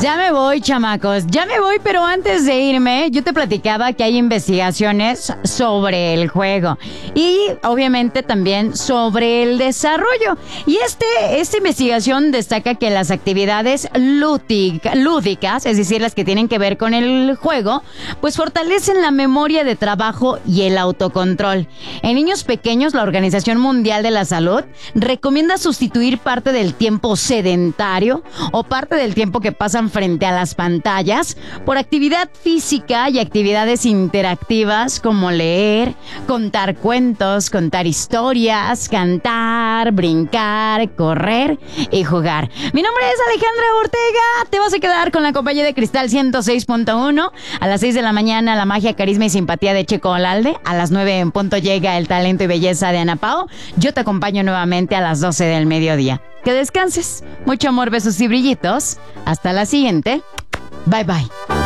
Ya me voy, chamacos, ya me voy, pero antes de irme, yo te platicaba que hay investigaciones sobre el juego y obviamente también sobre el desarrollo. Y esta investigación destaca que las actividades lúdicas, es decir, las que tienen que ver con el juego, pues fortalecen la memoria de trabajo y el autocontrol. En niños pequeños, la Organización Mundial de la Salud recomienda sustituir parte del tiempo sedentario o parte del tiempo que pasan frente a las pantallas por actividad física y actividades interactivas como leer, contar cuentos, contar historias, cantar, brincar, correr y jugar. Mi nombre es Alejandra Ortega. Te vas a quedar con la compañía de Cristal 106.1. A las 6 de la mañana, la magia, carisma y simpatía de Checo Olalde. A las 9 en punto llega el talento y belleza de Ana Pao. Yo te acompaño nuevamente a las 12 del mediodía. Que descanses. Mucho amor, besos y brillitos. Hasta la siguiente. Bye bye.